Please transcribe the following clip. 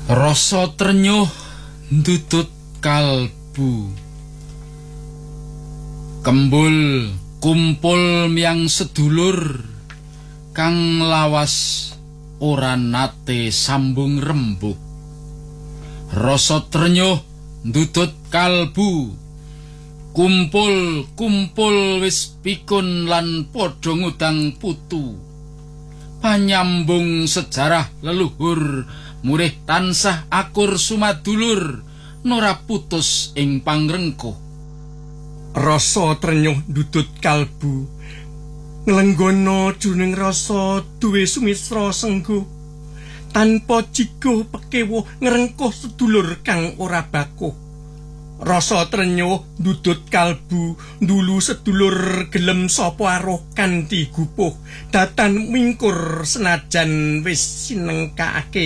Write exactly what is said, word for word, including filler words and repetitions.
Rasa trenyuh ndudut kalbu. Kembul kumpul miyang sedulur kang lawas ora nate sambung rembug. Rasa trenyuh ndudut kalbu. Kumpul-kumpul wis pikun lan padha ngudang putu. Panyambung sejarah leluhur murih tansah akur sumadulur nora putus ing pangrengkuh. Rasa trenyuh ndudut kalbu nglenggono jroning rasa duwe sumisra sengguh tanpa jigo pekewo ngrengkuh sedulur kang ora bakuh. Rasa trenyuh ndudut kalbu ndulu sedulur gelem sapa aruh kanthi gupuh datan mingkur senajan wis sinengkake.